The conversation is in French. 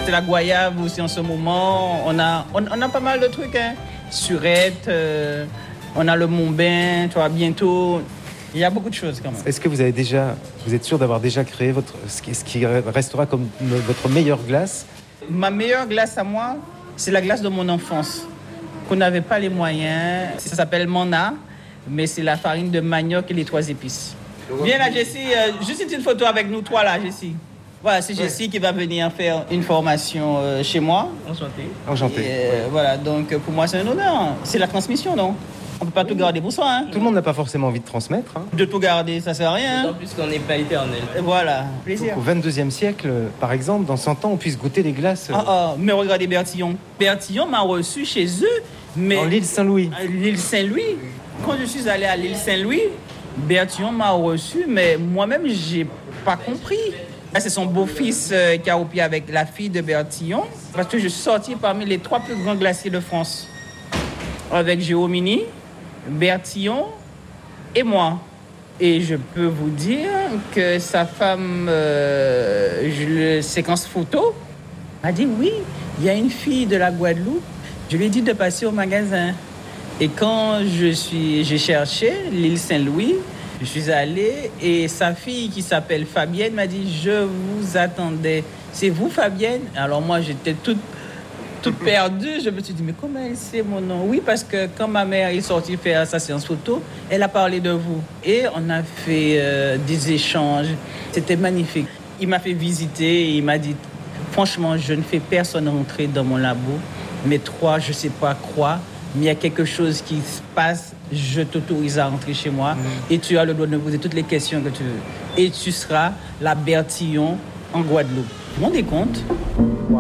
C'est la goyave aussi en ce moment. On a pas mal de trucs, hein. Surette, on a le Mont-Bain, tu vois, bientôt. Il y a beaucoup de choses quand même. Est-ce que vous êtes sûr d'avoir déjà créé ce qui restera comme votre meilleure glace? Ma meilleure glace à moi, c'est la glace de mon enfance, qu'on n'avait pas les moyens. Ça s'appelle Mana, mais c'est la farine de manioc et les 3 épices. Viens là, Jessie, juste une petite photo avec nous 3 là, Jessie. Voilà, c'est Jessie qui va venir faire une formation chez moi. Enchanté. Voilà, donc pour moi c'est un honneur. C'est la transmission, non? On ne peut pas tout garder pour soi. Hein. Tout le monde n'a pas forcément envie de transmettre. Hein. De tout garder, ça sert à rien. D'autant plus qu'on n'est pas éternel. Voilà, plaisir. Au 22e siècle, par exemple, dans 100 ans, on puisse goûter les glaces. Mais regardez Bertillon. Bertillon m'a reçu chez eux. Mais en l'île Saint-Louis. L'île Saint-Louis. Quand je suis allé à l'île Saint-Louis, Bertillon m'a reçu, mais moi-même, j'ai pas compris. C'est son beau-fils qui a opié avec la fille de Bertillon, parce que je suis sorti parmi les 3 plus grands glaciers de France, avec Géomini, Bertillon et moi. Et je peux vous dire que sa femme, séquence photo, a dit oui, il y a une fille de la Guadeloupe. Je lui ai dit de passer au magasin. Et quand j'ai cherché l'île Saint-Louis, je suis allé et sa fille qui s'appelle Fabienne m'a dit « Je vous attendais. C'est vous, Fabienne ?» Alors moi, j'étais toute perdue. Je me suis dit « Mais comment elle sait mon nom ?» Oui, parce que quand ma mère est sortie faire sa séance photo, elle a parlé de vous. Et on a fait des échanges. C'était magnifique. Il m'a fait visiter et il m'a dit « Franchement, je ne fais personne rentrer dans mon labo. Mais 3, je ne sais pas quoi. Mais il y a quelque chose qui se passe, je t'autorise à rentrer chez moi et tu as le droit de me poser toutes les questions que tu veux. Et tu seras la Bertillon en Guadeloupe. Vous vous rendez compte ?